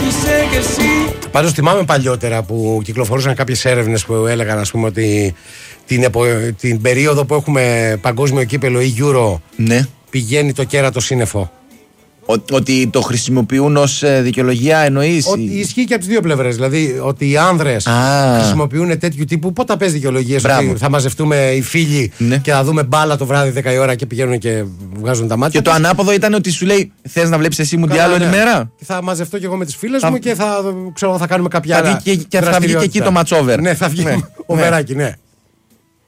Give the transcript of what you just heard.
Πάντως θυμάμαι παλιότερα που κυκλοφορούσαν κάποιες έρευνες που έλεγαν, ας πούμε, ότι την περίοδο που έχουμε παγκόσμιο κύπελο ή Euro, ναι, πηγαίνει το κέρατο σύννεφο. Ότι το χρησιμοποιούν ως δικαιολογία, εννοείς? Ότι ισχύει και από τις δύο πλευρές. Δηλαδή ότι οι άνδρες χρησιμοποιούν τέτοιου τύπου. Πότε πες δικαιολογίες ότι θα μαζευτούμε οι φίλοι, ναι, και θα δούμε μπάλα το βράδυ 10 η ώρα και πηγαίνουν και βγάζουν τα μάτια. Και το ανάποδο ήταν ότι σου λέει: θες να βλέπεις εσύ Μουντιάλ όλη μέρα? Θα μαζευτώ και εγώ με τις φίλες μου και θα κάνουμε κάποια άλλη. Και θα βγει και εκεί το ματσόβερ. Ναι, θα βγει ο Βεράκη, ναι.